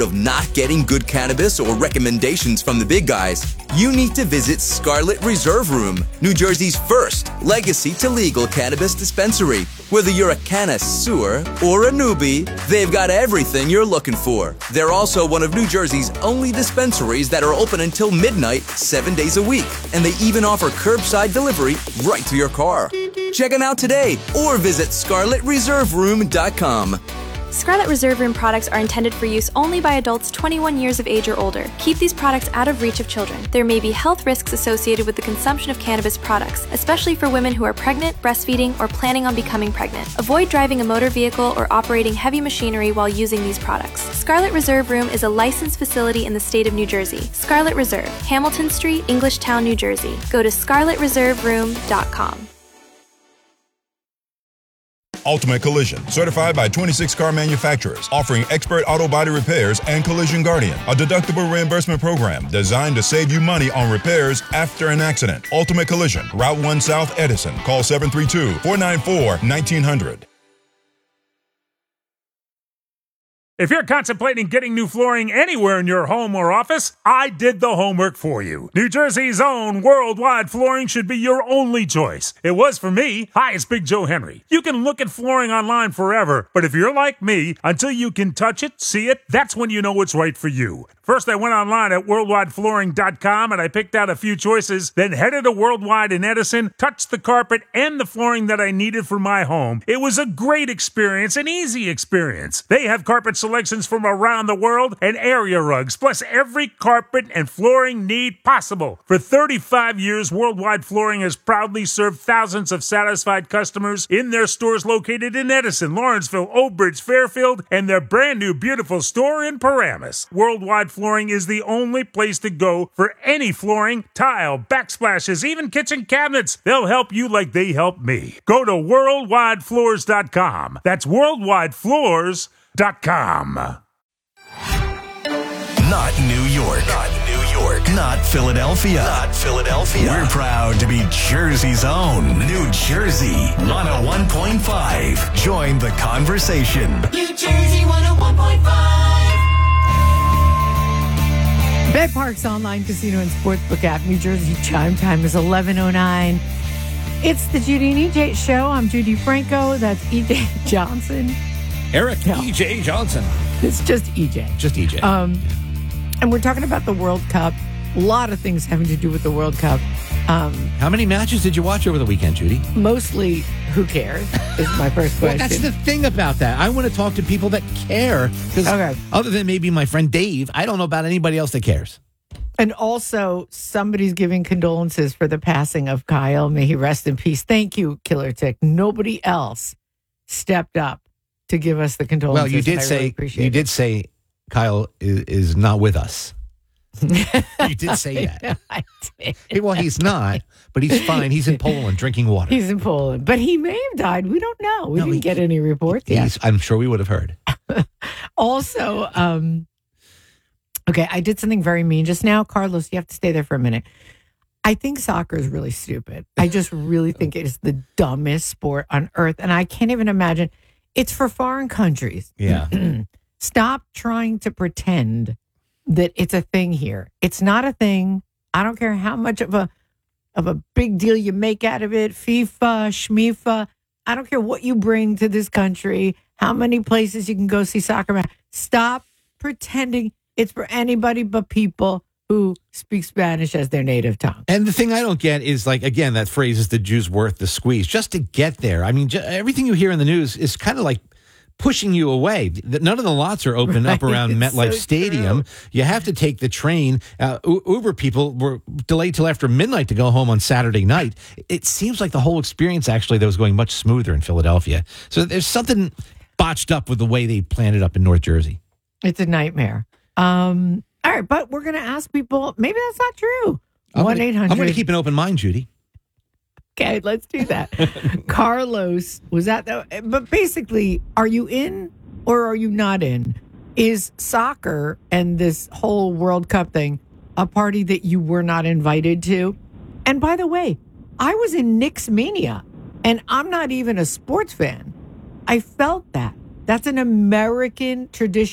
of not getting good cannabis or recommendations from the big guys, you need to visit Scarlet Reserve Room, New Jersey's first legacy to legal cannabis dispensary. Whether you're a connoisseur or a newbie, they've got everything you're looking for. They're also one of New Jersey's only dispensaries that are open until midnight, 7 days a week. And they even offer curbside delivery right to your car. Check them out today or visit scarletreserveroom.com. Scarlet Reserve Room products are intended for use only by adults 21 years of age or older. Keep these products out of reach of children. There may be health risks associated with the consumption of cannabis products, especially for women who are pregnant, breastfeeding, or planning on becoming pregnant. Avoid driving a motor vehicle or operating heavy machinery while using these products. Scarlet Reserve Room is a licensed facility in the state of New Jersey. Scarlet Reserve, Hamilton Street, Englishtown, New Jersey. Go to scarletreserveroom.com. Ultimate Collision, certified by 26 car manufacturers, offering expert auto body repairs and Collision Guardian, a deductible reimbursement program designed to save you money on repairs after an accident. Ultimate Collision, Route 1 South, Edison. Call 732-494-1900. If you're contemplating getting new flooring anywhere in your home or office, I did the homework for you. New Jersey's own Worldwide Flooring should be your only choice. It was for me. Hi, it's Big Joe Henry. You can look at flooring online forever, but if you're like me, until you can touch it, see it, that's when you know it's right for you. First, I went online at worldwideflooring.com and I picked out a few choices, then headed to Worldwide in Edison, touched the carpet and the flooring that I needed for my home. It was a great experience, an easy experience. They have carpet selections from around the world and area rugs, plus every carpet and flooring need possible. For 35 years, Worldwide Flooring has proudly served thousands of satisfied customers in their stores located in Edison, Lawrenceville, Old Bridge, Fairfield, and their brand new beautiful store in Paramus. Worldwide Flooring is the only place to go for any flooring, tile, backsplashes, even kitchen cabinets. They'll help you like they helped me. Go to worldwidefloors.com. That's worldwidefloors.com. Not New York. Not New York. Not Philadelphia. Not Philadelphia. We're proud to be Jersey's own. New Jersey 101.5. Join the conversation. New Jersey 101.5. Bet Parks Online Casino and Sportsbook app. New Jersey chime time is 11:09. It's the Judy and EJ show. I'm Judy Franco. That's EJ Johnson. Eric E.J. Johnson. It's just EJ. Just EJ. And we're talking about the World Cup. A lot of things having to do with the World Cup. How many matches did you watch over the weekend, Judy? Mostly, who cares, is my first question. Well, that's the thing about that. I want to talk to people that care. Because other than maybe my friend Dave, I don't know about anybody else that cares. And also, somebody's giving condolences for the passing of Kyle. May he rest in peace. Thank you, Killer Tick. Nobody else stepped up to give us the condolences. Well, you did say Kyle is not with us. You did say that. I did. Well, he's not, but he's fine. He's in Poland drinking water. He's in Poland, but he may have died. We don't know. We didn't get any reports yet. I'm sure we would have heard. Also, okay, I did something very mean just now. Carlos, you have to stay there for a minute. I think soccer is really stupid. I just really think it is the dumbest sport on earth, and I can't even imagine. It's for foreign countries. Yeah. Stop trying to pretend that it's a thing here. It's not a thing. I don't care how much of a big deal you make out of it. FIFA, Schmifa. I don't care what you bring to this country, how many places you can go see soccer match. Stop pretending it's for anybody but people who speak Spanish as their native tongue. And the thing I don't get is, like, again, that phrase is the juice worth the squeeze. Just to get there. I mean, everything you hear in the news is kind of like pushing you away. None of the lots are open up around MetLife Stadium. True. You have to take the train. Uber people were delayed till after midnight to go home on Saturday night. It seems like the whole experience, actually, that was going much smoother in Philadelphia. So there's something botched up with the way they planned it up in North Jersey. It's a nightmare. All right, but we're going to ask people, maybe that's not true. 1-800. I'm going to keep an open mind, Judy. Okay, let's do that. Carlos was at the, but basically, are you in or are you not in? Is soccer and this whole World Cup thing a party that you were not invited to? And by the way, I was in Knicks Mania, and I'm not even a sports fan. I felt that. That's an American tradition.